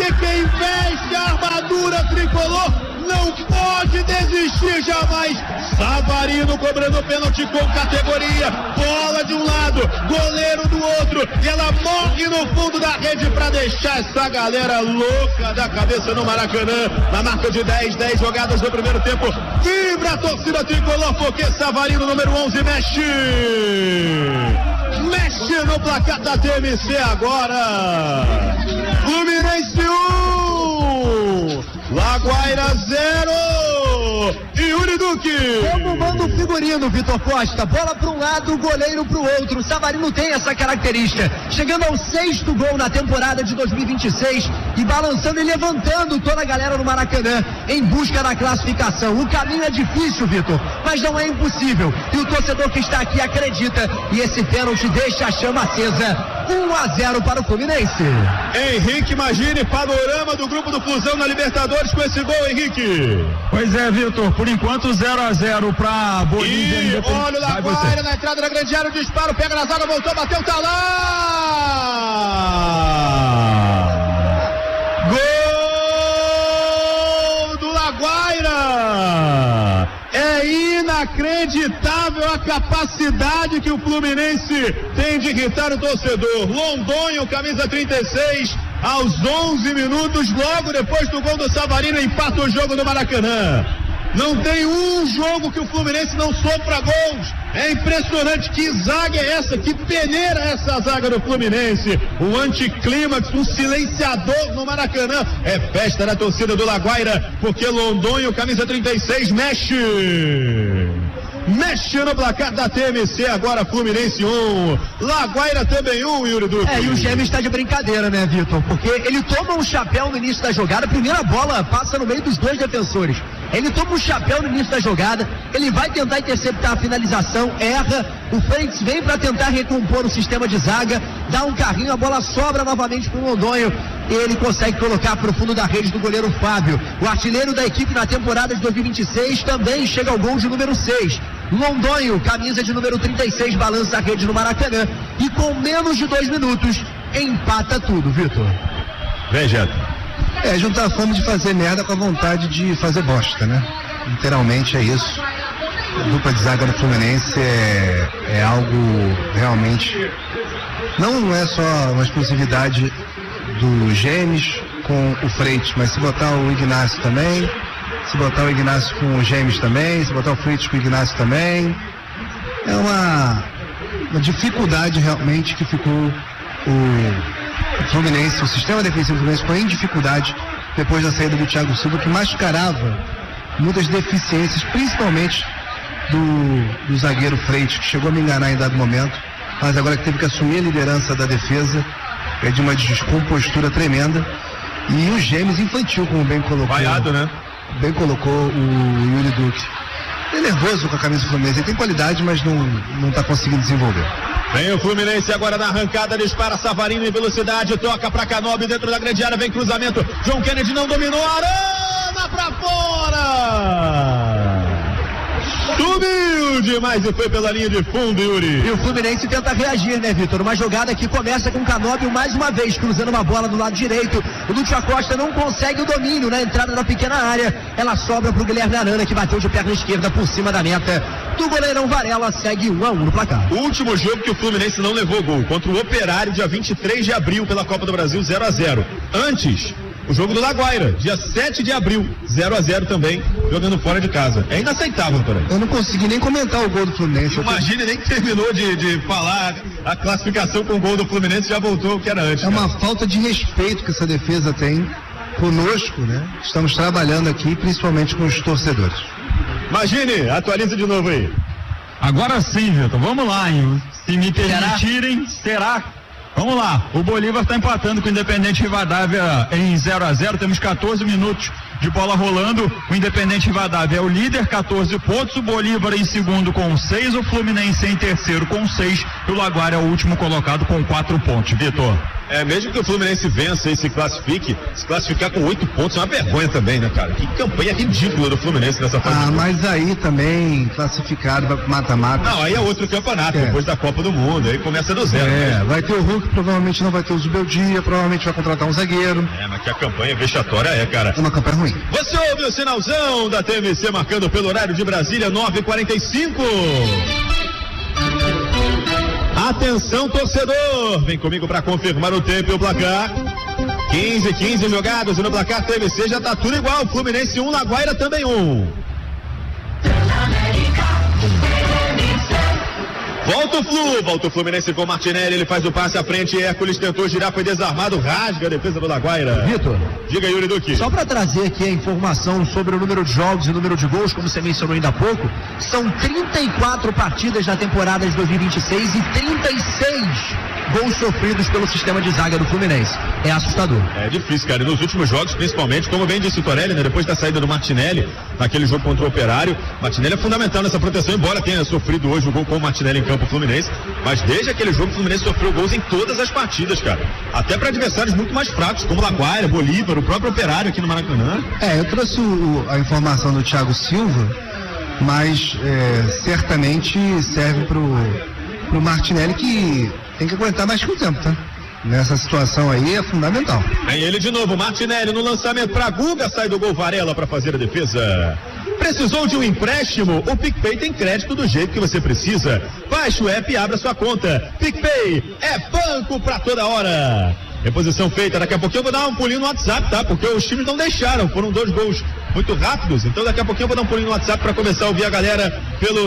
porque quem veste a armadura tricolor não pode desistir jamais. Savarino cobrando pênalti com categoria, bola de um lado, goleiro do outro, e ela morre no fundo da rede para deixar essa galera louca da cabeça no Maracanã. Na marca de 10 jogadas no primeiro tempo, vibra a torcida tricolor, porque Savarino, número 11, mexe no placar da TMC agora. Fluminense 1, Laguaira 0. Yuri Duque. Como manda o figurino, Vitor Costa. Bola para um lado, goleiro para o outro. O Savarino tem essa característica. Chegando ao 6º gol na temporada de 2026 e balançando e levantando toda a galera no Maracanã em busca da classificação. O caminho é difícil, Vitor, mas não é impossível. E o torcedor que está aqui acredita. E esse pênalti deixa a chama acesa. 1-0 para o Fluminense. Henrique, imagine panorama do grupo do Flusão na Libertadores com esse gol, Henrique. Pois é, Vitor, por enquanto 0-0 para Bolívia. E olha o Laguaira na entrada da grande área, o disparo, pega na zaga, voltou, bateu, tá lá! Gol do Laguaira! É inacreditável a capacidade que o Fluminense tem de irritar o torcedor. Londonho, camisa 36, aos 11 minutos, logo depois do gol do Savarino, empata o jogo do Maracanã. Não tem um jogo que o Fluminense não sofra gols. É impressionante. Que zaga é essa? Que peneira é essa zaga do Fluminense? Um anticlímax, um silenciador no Maracanã. É festa da torcida do Laguaira, porque Londonho, camisa 36, mexe no placar da TMC. Agora Fluminense 1, Laguaira também 1, Yuri Duque. E o Gêmeo está de brincadeira, né, Vitor? Porque ele toma um chapéu no início da jogada, a primeira bola passa no meio dos dois defensores. Ele toma um chapéu no início da jogada, ele vai tentar interceptar a finalização, erra, o Freitas vem para tentar recompor o sistema de zaga, dá um carrinho, a bola sobra novamente para o Londonho, e ele consegue colocar para o fundo da rede do goleiro Fábio. O artilheiro da equipe na temporada de 2026 também chega ao gol de número 6. Londonho, camisa de número 36, balança a rede no Maracanã, e com menos de 2 minutos, empata tudo, Vitor. Vem, Jeto. Juntar a fome de fazer merda com a vontade de fazer bosta, né? Literalmente é isso. A dupla de zaga do Fluminense é algo realmente. Não é só uma exclusividade do Gêmeos com o Freitas, mas se botar o Ignacio também, se botar o Ignacio com o Gêmeos também, se botar o Freitas com o Ignacio também, é uma dificuldade realmente que ficou o Fluminense, o sistema defensivo do Fluminense ficou em dificuldade depois da saída do Thiago Silva, que mascarava muitas deficiências, principalmente do zagueiro Freitas, que chegou a me enganar em dado momento, mas agora que teve que assumir a liderança da defesa, é de uma descompostura tremenda. E o Gêmeos infantil, como bem colocou. Vaiado, né? Bem colocou o Yuri Duque. Ele é nervoso com a camisa do Fluminense, ele tem qualidade, mas não está conseguindo desenvolver. Vem o Fluminense agora na arrancada, dispara Savarino em velocidade, toca pra Canóbio dentro da grande área, vem cruzamento, João Kennedy não dominou, Arana pra fora! Subiu demais e foi pela linha de fundo, Yuri. E o Fluminense tenta reagir, né, Vitor? Uma jogada que começa com o Canóbio mais uma vez, cruzando uma bola do lado direito. O Lúcio Acosta não consegue o domínio na entrada da pequena área. Ela sobra pro Guilherme Arana, que bateu de perna esquerda por cima da meta do goleirão Varela. Segue 1-1 no placar. O último jogo que o Fluminense não levou gol, contra o Operário, dia 23 de abril, pela Copa do Brasil, 0-0. Antes, o jogo do Laguaira, dia 7 de abril, 0-0 também, jogando fora de casa. É inaceitável, Torres. Eu não consegui nem comentar o gol do Fluminense. Imagine, nem que terminou de falar a classificação com o gol do Fluminense, já voltou o que era antes. É uma falta de respeito que essa defesa tem conosco, né? Estamos trabalhando aqui, principalmente com os torcedores. Imagine, atualiza de novo aí. Agora sim, Vitor, vamos lá, hein? Se me permitirem, será? Vamos lá, o Bolívar está empatando com o Independente Rivadavia em 0-0, temos 14 minutos de bola rolando. O Independente Rivadavia é o líder, 14 pontos, o Bolívar em segundo com 6, o Fluminense em terceiro com 6 e o Laguaira é o último colocado com 4 pontos, Vitor. Mesmo que o Fluminense vença e se classifique, se classificar com 8 pontos é uma vergonha também, né, cara? Que campanha ridícula do Fluminense nessa fase. Mas aí também classificado vai pro mata-mata. Não, aí é outro campeonato, depois da Copa do Mundo, aí começa do zero. Vai ter o Hulk, provavelmente não vai ter o Zubeldia, provavelmente vai contratar um zagueiro. Mas que a campanha vexatória cara. É uma campanha ruim. Você ouve o sinalzão da TMC marcando pelo horário de Brasília, 9h45. Atenção, torcedor, vem comigo para confirmar o tempo e o placar. 15 jogados e no placar TMC já tá tudo igual. Fluminense 1, Laguaira também 1. Volta o Fluminense com o Martinelli, ele faz o passe à frente, Hércules tentou girar, foi desarmado, rasga a defesa do Laguaira. Vitor, diga, Yuri Duque. Só para trazer aqui a informação sobre o número de jogos e o número de gols, como você mencionou ainda há pouco, são 34 partidas na temporada de 2026 e 36 gols sofridos pelo sistema de zaga do Fluminense. É assustador. É difícil, cara. E nos últimos jogos, principalmente, como bem disse o Torelli, né? Depois da saída do Martinelli, naquele jogo contra o Operário, Martinelli é fundamental nessa proteção, embora tenha sofrido hoje o gol com o Martinelli em campo Fluminense, mas desde aquele jogo o Fluminense sofreu gols em todas as partidas, cara. Até para adversários muito mais fracos, como Laguaira, Bolívar, o próprio Operário aqui no Maracanã. Eu trouxe a informação do Thiago Silva, mas certamente serve pro Martinelli, que tem que aguentar mais que o tempo, tá? Nessa situação aí é fundamental. Vem ele de novo, Martinelli no lançamento para Guga, sai do gol Varela para fazer a defesa. Precisou de um empréstimo? O PicPay tem crédito do jeito que você precisa. Baixe o app e abra sua conta. PicPay é banco para toda hora. Reposição feita, daqui a pouquinho eu vou dar um pulinho no WhatsApp, tá? Porque os times não deixaram, foram 2 gols muito rápidos, então daqui a pouquinho eu vou dar um pulinho no WhatsApp para começar a ouvir a galera pelo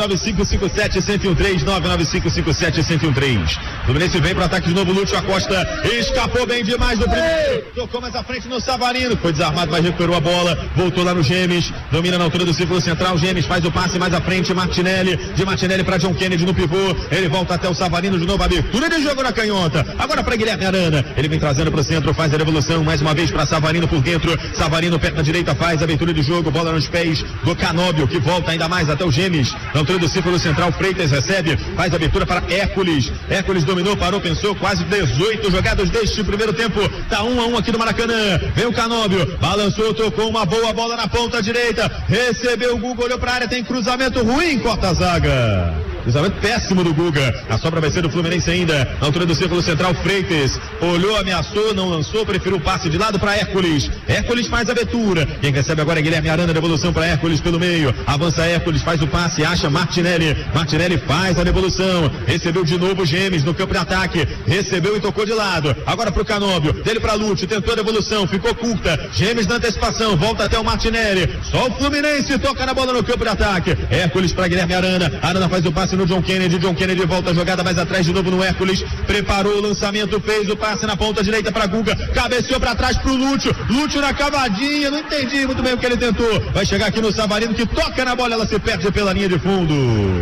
99557-1013, 99557-1013. Fluminense vem para ataque de novo, Lúcio Acosta escapou bem demais do primeiro, tocou mais à frente no Savarino, foi desarmado, mas recuperou a bola, voltou lá no Gemes, domina na altura do círculo central, Gemes faz o passe mais à frente, Martinelli, de Martinelli para John Kennedy no pivô, ele volta até o Savarino de novo, abertura de jogo na canhota, agora para Guilherme Arana, ele vem trazendo para o centro, faz a devolução mais uma vez para Savarino por dentro, Savarino perna direita faz a abertura de jogo, bola nos pés do Canóbio, que volta ainda mais até o Gemes, na altura do círculo central, Freitas recebe, faz a abertura para Hércules, Hércules dominou, parou, pensou, quase 18 jogadas deste primeiro tempo, tá 1-1 aqui no Maracanã, vem o Canóbio, balançou, tocou uma boa bola na ponta direita, recebeu o Guga, olhou para a área, tem cruzamento ruim, corta a zaga. Cruzamento péssimo do Guga. A sobra vai ser do Fluminense ainda. Na altura do círculo central, Freitas olhou, ameaçou, não lançou, preferiu o passe de lado para Hércules. Hércules faz a abertura. Quem recebe agora é Guilherme Arana, devolução para Hércules pelo meio. Avança Hércules, faz o passe, acha Martinelli. Martinelli faz a devolução. Recebeu de novo Gemes no campo de ataque. Recebeu e tocou de lado. Agora para o Canóbio. Dele para Lúcio, tentou a devolução, ficou curta. Gemes na antecipação, volta até o Martinelli. Só o Fluminense toca na bola no campo de ataque. Hércules para Guilherme Arana. Arana faz o passe no John Kennedy, John Kennedy volta a jogada mais atrás de novo no Hércules, preparou o lançamento, fez o passe na ponta direita para Guga, cabeceou para trás pro Lúcio, Lúcio na cavadinha, não entendi muito bem o que ele tentou, vai chegar aqui no Savarino que toca na bola, ela se perde pela linha de fundo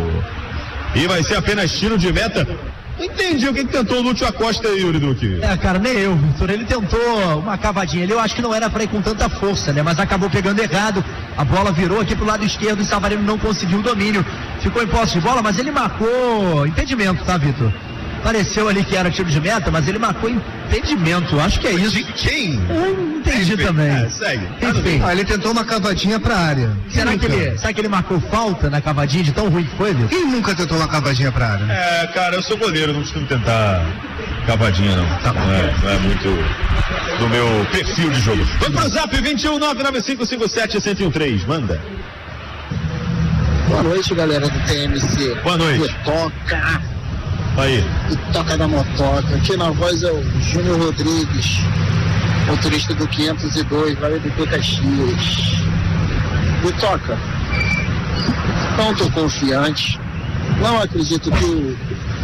e vai ser apenas tiro de meta. Não entendi o que tentou o Lúcio Acosta aí, Yuri Duque. Cara, nem eu, Vitor. Ele tentou uma cavadinha ali, eu acho que não era pra ir com tanta força, né? Mas acabou pegando errado. A bola virou aqui pro lado esquerdo, o Savarino não conseguiu o domínio. Ficou em posse de bola, mas ele marcou impedimento, tá, Vitor? Pareceu ali que era tiro de meta, mas ele marcou impedimento. Acho que é isso. De quem? Eu entendi também. Segue. Enfim. Ele tentou uma cavadinha pra área. Será que ele marcou falta na cavadinha de tão ruim que foi, Vitor? Quem nunca tentou uma cavadinha pra área? Cara, eu sou goleiro, não costumo tentar cavadinha, não. Tá bom. Não é muito do meu perfil de jogo. Vamos pro Zap 21-99557-1013. Manda. Boa noite, galera do TMC. Boa noite. Toca. Aí. E toca da motoca. Aqui na voz é o Júnior Rodrigues, motorista do 502, Vale do Caxias. E toca. Não tô confiante. Não acredito que o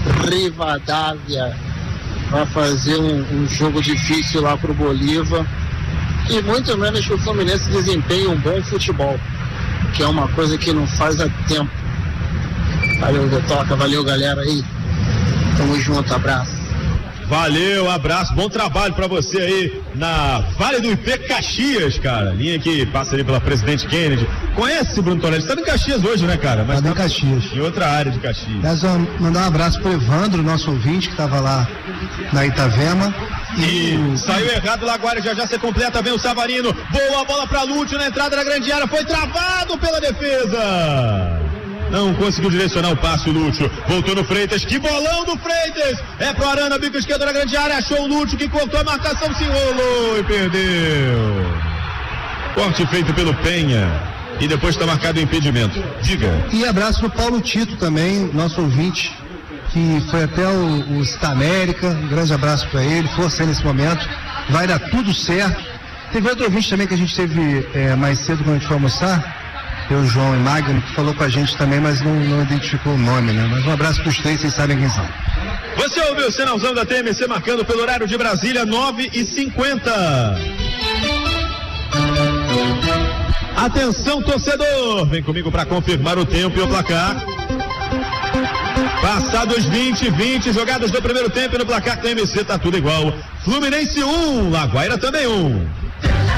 Rivadavia vai fazer um jogo difícil lá pro Bolívar. E muito menos que o Fluminense desempenhe um bom futebol, que é uma coisa que não faz há tempo. Valeu, Toca. Valeu, galera aí. Tamo junto, abraço. Valeu, abraço, bom trabalho pra você aí na Vale do Ipê, Caxias, cara. Linha que passa ali pela Presidente Kennedy. Conhece, Bruno Torelli? Você tá em Caxias hoje, né, cara? Mas tá em Caxias. Em outra área de Caxias. Mas mandar um abraço pro Evandro, nosso ouvinte, que tava lá na Itavema. E saiu errado, Laguaira já se completa, vem o Savarino. Boa bola pra Lúcio na entrada da grande área. Foi travado pela defesa. Não conseguiu direcionar o passe, o Lúcio. Voltou no Freitas. Que bolão do Freitas! É pro Arana, bico esquerdo na grande área. Achou o Lúcio que cortou a marcação, se enrolou e perdeu. Corte feito pelo Penha. E depois está marcado o impedimento. Diga. E abraço pro Paulo Tito também, nosso ouvinte, que foi até o Cita América. Um grande abraço para ele. Força aí nesse momento. Vai dar tudo certo. Teve outro ouvinte também que a gente teve mais cedo quando a gente foi almoçar. O João e Magno, que falou com a gente também, mas não identificou o nome, né? Mas um abraço para os três, vocês sabem quem são. Você ouviu o sinalzão da TMC marcando pelo horário de Brasília, 9h50. Atenção, torcedor! Vem comigo para confirmar o tempo e o placar. Passados 20 jogadas do primeiro tempo e no placar TMC tá tudo igual. Fluminense 1, Laguaira também 1.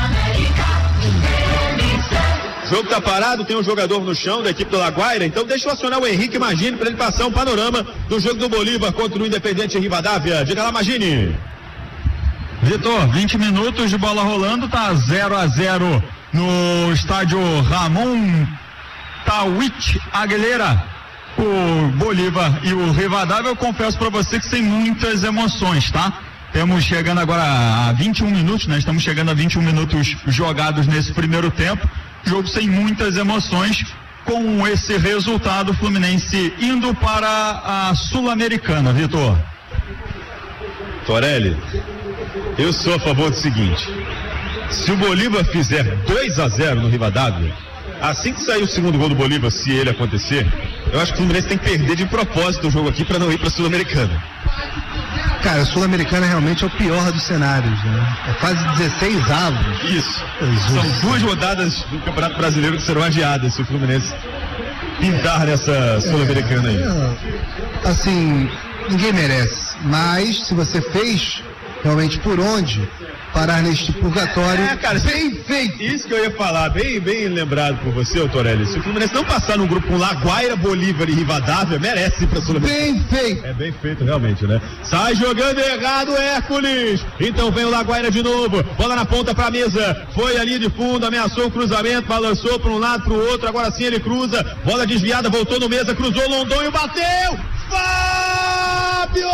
O jogo tá parado, tem um jogador no chão da equipe do Laguaira, então deixa eu acionar o Henrique Magini para ele passar um panorama do jogo do Bolívar contra o Independente Rivadavia. Diga lá, Magini. Vitor, 20 minutos de bola rolando, tá 0-0 no estádio Ramon Tawit Aguilera. O Bolívar e o Rivadavia, eu confesso para você que sem muitas emoções, tá? Temos chegando agora a 21 minutos, né? Estamos chegando a 21 minutos jogados nesse primeiro tempo. Jogo sem muitas emoções, com esse resultado, o Fluminense indo para a Sul-Americana, Vitor. Torelli, eu sou a favor do seguinte: se o Bolívar fizer 2-0 no Rivadavia, assim que sair o segundo gol do Bolívar, se ele acontecer, eu acho que o Fluminense tem que perder de propósito o jogo aqui para não ir para a Sul-Americana. Cara, a Sul-Americana realmente é o pior dos cenários, né? É quase 16 avos. Isso. São 2 rodadas do Campeonato Brasileiro que serão adiadas se o Fluminense pintar nessa Sul-Americana aí. Assim, ninguém merece. Mas, se você fez realmente por onde parar neste purgatório, cara, bem feito. Isso que eu ia falar, bem lembrado por você, Torelli. Se o Fluminense não passar no grupo com Laguaira, Bolívar e Rivadavia, merece ir pra Sul-Americana. Bem feito. É bem feito, realmente, né? Sai jogando errado, Hércules. Então vem o Laguaira de novo. Bola na ponta pra mesa. Foi ali de fundo, ameaçou o cruzamento, balançou pra um lado, pro outro. Agora sim ele cruza. Bola desviada, voltou no mesa, cruzou Londonho, bateu. Fábio!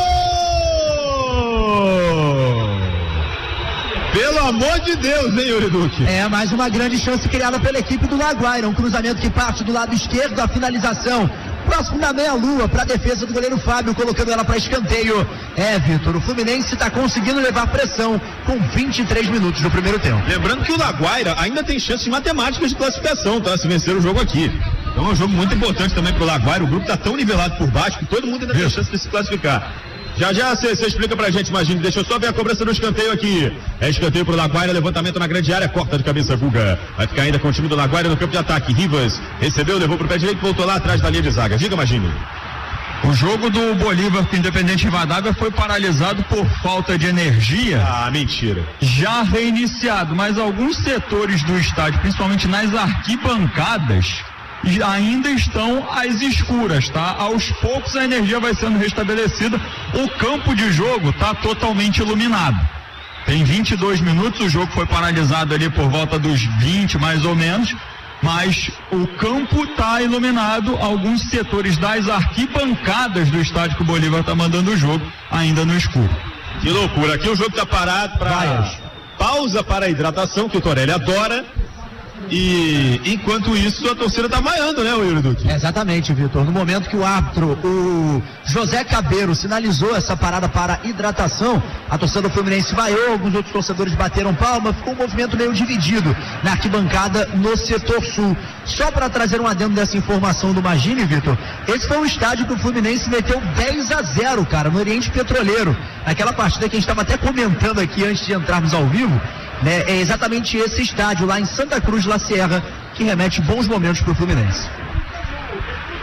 Pelo amor de Deus, hein, Yuri Duque? É, mais uma grande chance criada pela equipe do Laguaira. Um cruzamento que parte do lado esquerdo, a finalização próximo da meia-lua para a defesa do goleiro Fábio, colocando ela para escanteio. É, Vitor, o Fluminense está conseguindo levar pressão com 23 minutos do primeiro tempo. Lembrando que o Laguaira ainda tem chances matemáticas de classificação, tá? Se vencer o jogo aqui. Então é um jogo muito importante também pro Laguaira. O grupo tá tão nivelado por baixo que todo mundo ainda tem chance de se classificar. Já você explica pra gente, imagina. Deixa eu só ver a cobrança do escanteio aqui. É escanteio pro Laguaira, levantamento na grande área, corta de cabeça Guga. Vai ficar ainda com o time do Laguaira no campo de ataque. Rivas recebeu, levou pro pé direito, voltou lá atrás da linha de zaga. Diga, imagine. O jogo do Bolívar com o Independente Rivadavia foi paralisado por falta de energia. Ah, mentira. Já reiniciado, mas alguns setores do estádio, principalmente nas arquibancadas, ainda estão às escuras, tá? Aos poucos a energia vai sendo restabelecida. O campo de jogo está totalmente iluminado. Tem 22 minutos, o jogo foi paralisado ali por volta dos 20 mais ou menos, mas o campo está iluminado. Alguns setores das arquibancadas do estádio que o Bolívar está mandando o jogo ainda no escuro. Que loucura, aqui o jogo está parado para pausa para a hidratação, que o Torelli adora. E enquanto isso a torcida tá vaiando, né, Yuri Duque? Exatamente, Vitor. No momento que o árbitro, o José Cabeiro, sinalizou essa parada para hidratação, a torcida do Fluminense vaiou, alguns outros torcedores bateram palma, ficou um movimento meio dividido na arquibancada no setor sul. Só para trazer um adendo dessa informação do Magini, Vitor, esse foi um estádio que o Fluminense meteu 10-0, cara, no Oriente Petroleiro. Naquela partida que a gente estava até comentando aqui antes de entrarmos ao vivo, né? É exatamente esse estádio lá em Santa Cruz La Sierra que remete bons momentos para o Fluminense.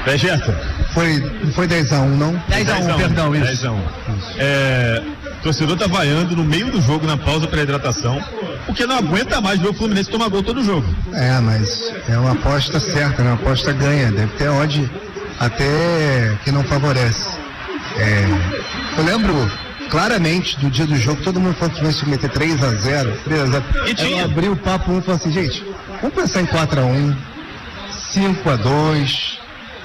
Vegeto. Foi 10-1, não? 10-1, perdão, isso. 10-1. O torcedor tá vaiando no meio do jogo, na pausa para hidratação, porque não aguenta mais ver o Fluminense tomar gol todo jogo. Mas é uma aposta certa, né? Uma aposta ganha. Deve ter odd até que não favorece. Eu lembro claramente do dia do jogo, todo mundo falou que o Fluminense ia meter 3-0. E tinha. Eu abri o papo e falei assim, gente, vamos pensar em 4-1, 5-2,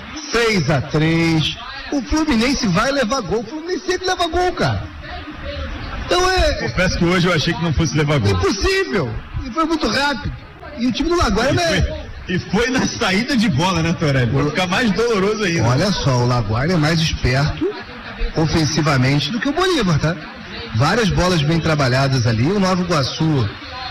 6-3. O Fluminense vai levar gol. O Fluminense sempre leva gol, cara. Então Confesso que hoje eu achei que não fosse levar gol. Impossível. E foi muito rápido. E o time do Laguaira E foi na saída de bola, né, Torelli? Vai ficar mais doloroso ainda. Olha só, o Laguaira é mais esperto ofensivamente do que o Bolívar, tá? Várias bolas bem trabalhadas ali. O Nova Iguaçu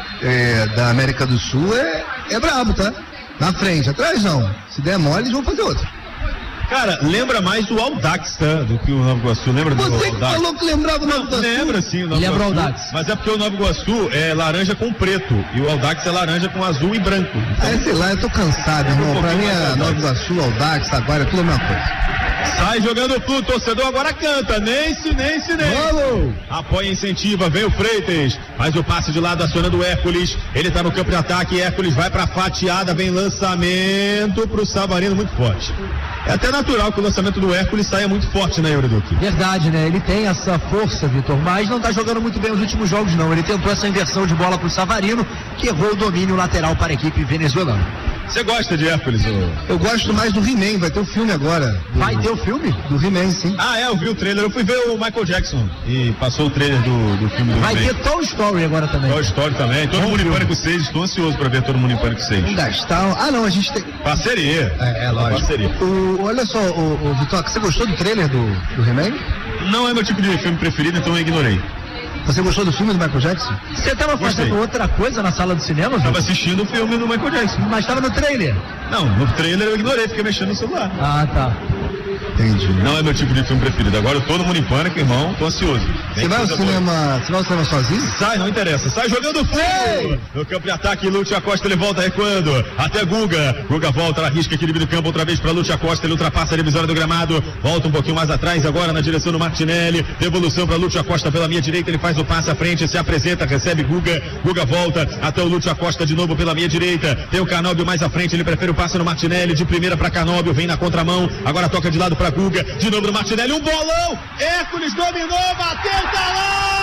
da América do Sul é brabo, tá? Na frente, atrás não. Se der mole, eles vão fazer outro. Cara, lembra mais do Audax, tá? Do que o Nova Iguaçu. Lembra do Audax? Você que falou que lembrava o Nova Iguaçu. Lembra sim o Nova Lembra Iguaçu. o Audax. Mas é porque o Nova Iguaçu é laranja com preto. E o Audax é laranja com azul e branco. Então, Sei lá, eu tô cansado, irmão. Pra mim é Nova Iguaçu, Audax, agora é tudo a mesma coisa. sai jogando o fluto, torcedor agora canta. Nesse. Vamos! Apoia, incentiva, vem o Freitas. Faz o passe de lado, acionando o Hércules. Ele tá no campo de ataque. Hércules vai pra fatiada, vem lançamento pro Savarino muito forte. É até natural que o lançamento do Hércules saia muito forte, né, Euriduque? Verdade, né? Ele tem essa força, Vitor, mas não tá jogando muito bem os últimos jogos, não. Ele tentou essa inversão de bola pro Savarino, que errou o domínio lateral para a equipe venezuelana. Você gosta de Hércules? Eu gosto mais do He-Man, vai ter um filme agora. Vai ter o filme? Do He-Man, sim. Eu vi o trailer, eu fui ver o Michael Jackson e passou o trailer do filme do Vai He-Man. ter Toy Story agora também. Toy Story também, Todo Mundo em Pânico 6, estou ansioso para ver Todo Mundo em Pânico 6. Gastar. Não, a gente tem. Parceria. Lógico. Parceria. Olha só, o Vitor, você gostou do trailer do He-Man? Não é meu tipo de filme preferido, então eu ignorei. Você gostou do filme do Michael Jackson? Você tava fazendo outra coisa na sala do cinema, Estava Vitor? assistindo o filme do Michael Jackson. Mas tava no trailer. Não, no trailer eu ignorei, fiquei mexendo no celular. Ah, tá. Entendi. Não é meu tipo de filme preferido. Agora eu Todo Mundo em Pânico, irmão, tô ansioso. Você vai ao cinema sozinho? Sai, não interessa. Sai jogando fundo. No campo de ataque, Lúcio Acosta, ele volta recuando. Até Guga. Guga volta, arrisca aquele do campo outra vez para Lúcio Acosta. Ele ultrapassa a divisória do gramado. Volta um pouquinho mais atrás, agora na direção do Martinelli. Devolução para Lúcio Acosta pela minha direita. Ele faz o passe à frente, se apresenta, recebe Guga. Guga volta até o Lúcio Acosta de novo pela minha direita. Tem o Canóbio mais à frente. Ele prefere o passe no Martinelli. De primeira para Canóbio. Vem na contramão. Agora toca de lado para Guga. De novo no Martinelli. Um bolão. Hércules dominou, bateu, tá lá!